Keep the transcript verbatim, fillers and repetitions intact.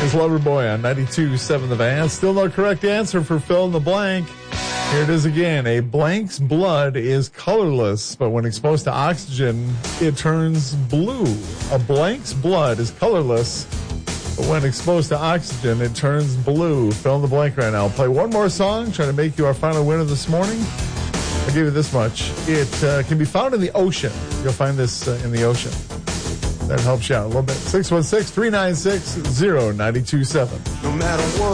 It's Loverboy on ninety-two point seven The Van. Still no correct answer for fill in the blank. Here it is again. A blank's blood is colorless, but when exposed to oxygen, it turns blue. A blank's blood is colorless, but when exposed to oxygen, it turns blue. Fill in the blank right now. I'll play one more song, trying to make you our final winner this morning. I'll give you this much. It uh, can be found in the ocean. You'll find this uh, in the ocean. That helps you out a little bit. six one six, three nine six, zero nine two seven. No matter what.